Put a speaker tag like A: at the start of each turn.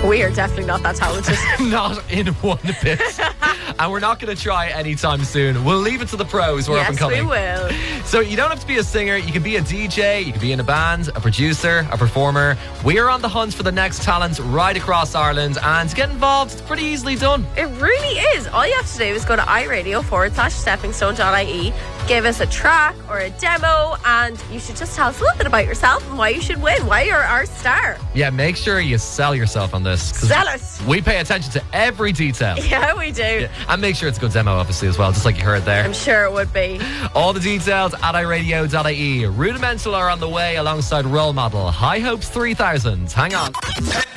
A: We are definitely not that talented.
B: Not in one bit. And we're not going to try anytime soon. We'll leave it to the pros. We're up and coming.
A: Yes, we will.
B: So you don't have to be a singer. You can be a DJ. You can be in a band, a producer, a performer. We are on the hunt for the next talent right across Ireland. And to get involved, it's pretty easily done.
A: It really is. All you have to do is go to iRadio.com/steppingstone.ie, give us a track or a demo, and you should just tell us a little bit about yourself and why you should win, why you're our star.
B: Yeah, make sure you sell yourself on this.
A: Sell it.
B: We pay attention to every detail.
A: Yeah, we do.
B: Yeah. And make sure it's a good demo, obviously, as well, just like you heard there.
A: I'm sure it would be.
B: All the details at iRadio.ie. Rudimental are on the way alongside Role Model. High Hopes 3000. Hang on.